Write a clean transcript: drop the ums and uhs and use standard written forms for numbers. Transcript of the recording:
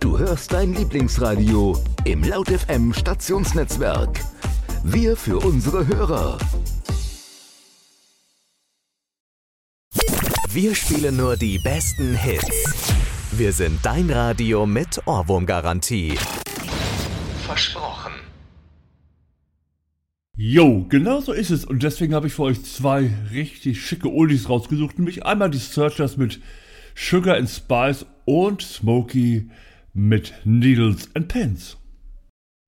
Du hörst dein Lieblingsradio im Laut FM Stationsnetzwerk. Wir für unsere Hörer. Wir spielen nur die besten Hits. Wir sind dein Radio mit Ohrwurmgarantie. Versprochen. Jo, genau so ist es. Und deswegen habe ich für euch zwei richtig schicke Oldies rausgesucht. Nämlich einmal die Searchers mit Sugar and Spice und Smokey mit Needles and Pens.